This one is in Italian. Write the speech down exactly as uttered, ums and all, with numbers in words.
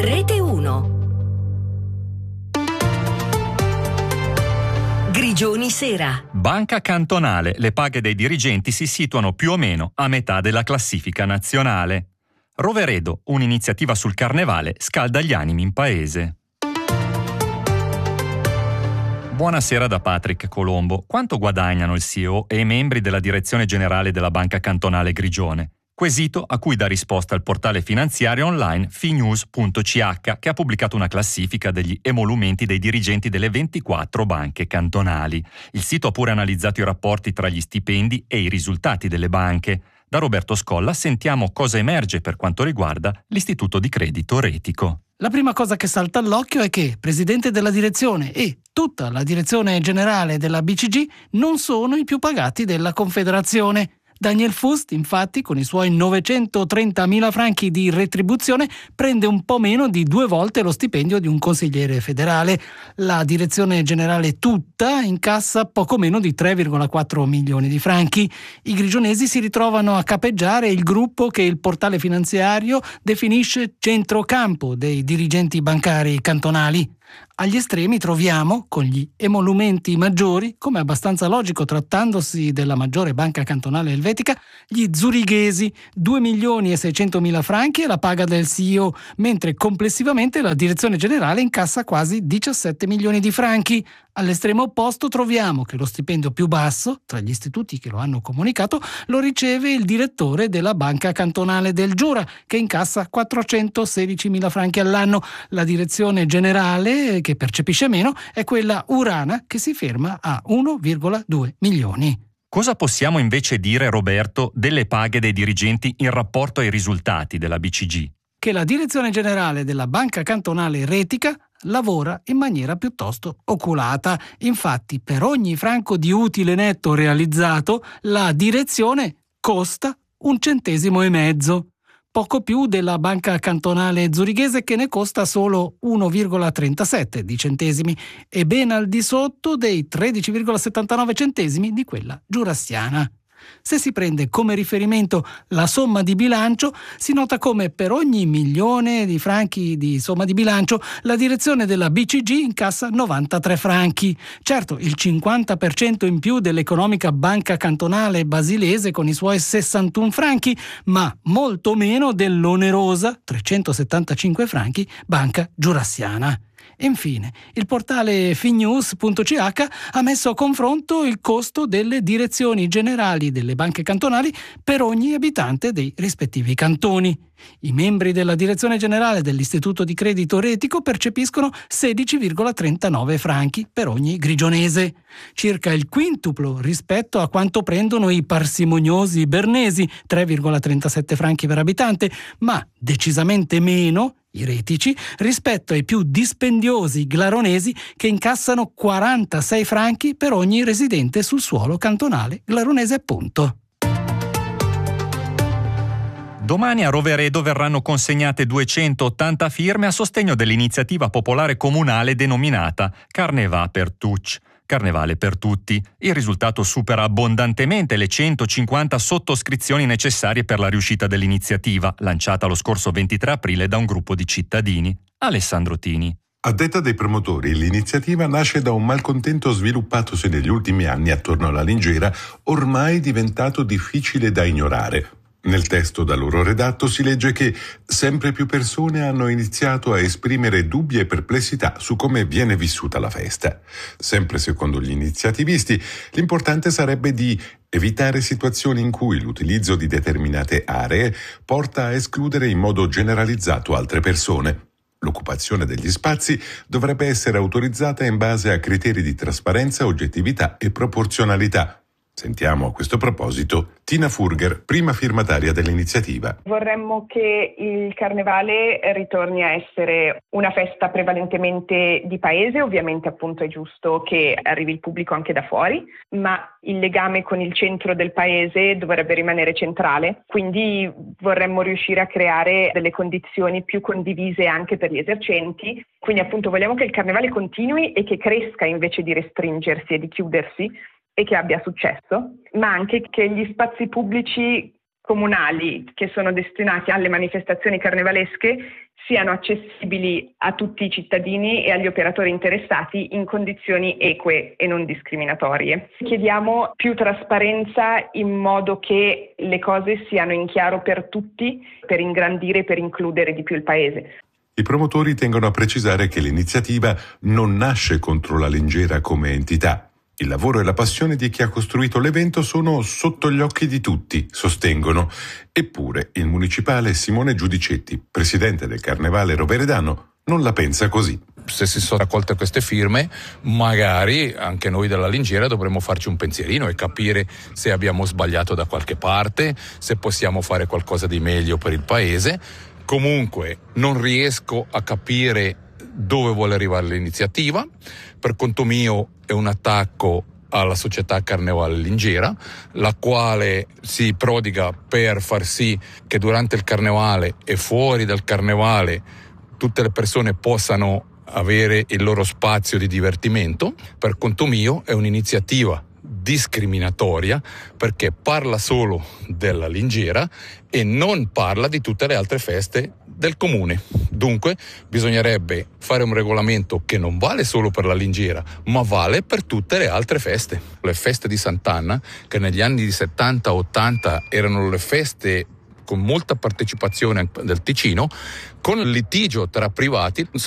Rete uno. Grigioni Sera. Banca Cantonale. Le paghe dei dirigenti si situano più o meno a metà della classifica nazionale. Roveredo, un'iniziativa sul carnevale, scalda gli animi in paese. Buonasera da Patrick Colombo. Quanto guadagnano il C E O e i membri della direzione generale della Banca Cantonale Grigione? Quesito a cui dà risposta il portale finanziario online finews punto c h, che ha pubblicato una classifica degli emolumenti dei dirigenti delle ventiquattro banche cantonali. Il sito ha pure analizzato i rapporti tra gli stipendi e i risultati delle banche. Da Roberto Scolla sentiamo cosa emerge per quanto riguarda l'Istituto di Credito Retico. La prima cosa che salta all'occhio è che presidente della direzione e tutta la direzione generale della B C G non sono i più pagati della Confederazione. Daniel Fust, infatti, con i suoi novecentotrentamila franchi di retribuzione, prende un po' meno di due volte lo stipendio di un consigliere federale. La direzione generale tutta incassa poco meno di tre virgola quattro milioni di franchi. I grigionesi si ritrovano a capeggiare il gruppo che il portale finanziario definisce centrocampo dei dirigenti bancari cantonali. Agli estremi troviamo, con gli emolumenti maggiori, come abbastanza logico trattandosi della maggiore banca cantonale elvetica, gli zurighesi, due milioni e seicentomila franchi è la paga del C E O, mentre complessivamente la direzione generale incassa quasi diciassette milioni di franchi. All'estremo opposto troviamo che lo stipendio più basso, tra gli istituti che lo hanno comunicato, lo riceve il direttore della banca cantonale del Giura, che incassa quattrocentosedicimila franchi all'anno. La direzione generale, che percepisce meno, è quella Urana, che si ferma a uno virgola due milioni. Cosa possiamo invece dire, Roberto, delle paghe dei dirigenti in rapporto ai risultati della B C G? Che la direzione generale della banca cantonale Retica lavora in maniera piuttosto oculata. Infatti, per ogni franco di utile netto realizzato, la direzione costa un centesimo e mezzo, poco più della banca cantonale zurighese, che ne costa solo uno virgola trentasette di centesimi e ben al di sotto dei tredici virgola settantanove centesimi di quella giurassiana. Se si prende come riferimento la somma di bilancio, si nota come per ogni milione di franchi di somma di bilancio la direzione della B C G incassa novantatré franchi. Certo, il cinquanta per cento in più dell'economica banca cantonale basilese con i suoi sessantuno franchi, ma molto meno dell'onerosa trecentosettantacinque franchi banca giurassiana. Infine, il portale finews punto c h ha messo a confronto il costo delle direzioni generali delle banche cantonali per ogni abitante dei rispettivi cantoni. I membri della direzione generale dell'Istituto di Credito Retico percepiscono sedici virgola trentanove franchi per ogni grigionese, circa il quintuplo rispetto a quanto prendono i parsimoniosi bernesi, tre virgola trentasette franchi per abitante, ma decisamente meno i retici rispetto ai più dispendiosi glaronesi, che incassano quarantasei franchi per ogni residente sul suolo cantonale glaronese, appunto. Domani a Roveredo verranno consegnate duecentottanta firme a sostegno dell'iniziativa popolare comunale denominata Carnevà per Tuc. Carnevale per tutti. Il risultato supera abbondantemente le centocinquanta sottoscrizioni necessarie per la riuscita dell'iniziativa, lanciata lo scorso ventitré aprile da un gruppo di cittadini. Alessandro Tini. A detta dei promotori, l'iniziativa nasce da un malcontento sviluppatosi negli ultimi anni attorno alla Lingera, ormai diventato difficile da ignorare. Nel testo da loro redatto si legge che sempre più persone hanno iniziato a esprimere dubbi e perplessità su come viene vissuta la festa. Sempre secondo gli iniziativisti, l'importante sarebbe di evitare situazioni in cui l'utilizzo di determinate aree porta a escludere in modo generalizzato altre persone. L'occupazione degli spazi dovrebbe essere autorizzata in base a criteri di trasparenza, oggettività e proporzionalità. Sentiamo a questo proposito Tina Furger, prima firmataria dell'iniziativa. Vorremmo che il carnevale ritorni a essere una festa prevalentemente di paese, ovviamente appunto è giusto che arrivi il pubblico anche da fuori, ma il legame con il centro del paese dovrebbe rimanere centrale, quindi vorremmo riuscire a creare delle condizioni più condivise anche per gli esercenti, quindi appunto vogliamo che il carnevale continui e che cresca invece di restringersi e di chiudersi, e che abbia successo, ma anche che gli spazi pubblici comunali che sono destinati alle manifestazioni carnevalesche siano accessibili a tutti i cittadini e agli operatori interessati in condizioni eque e non discriminatorie. Chiediamo più trasparenza in modo che le cose siano in chiaro per tutti, per ingrandire e per includere di più il Paese. I promotori tengono a precisare che l'iniziativa non nasce contro la Lingera come entità. Il lavoro e la passione di chi ha costruito l'evento sono sotto gli occhi di tutti, sostengono. Eppure il municipale Simone Giudicetti, presidente del Carnevale Roveredano, non la pensa così. Se si sono raccolte queste firme, magari anche noi della Lingera dovremmo farci un pensierino e capire se abbiamo sbagliato da qualche parte, se possiamo fare qualcosa di meglio per il paese. Comunque non riesco a capire dove vuole arrivare l'iniziativa. Per conto mio è un attacco alla società Carnevale Lingera, la quale si prodiga per far sì che durante il Carnevale e fuori dal Carnevale tutte le persone possano avere il loro spazio di divertimento. Per conto mio è un'iniziativa discriminatoria perché parla solo della Lingera e non parla di tutte le altre feste del comune. Dunque bisognerebbe fare un regolamento che non vale solo per la Lingera, ma vale per tutte le altre feste. Le feste di Sant'Anna, che negli anni settanta ottanta erano le feste con molta partecipazione del Ticino, con litigio tra privati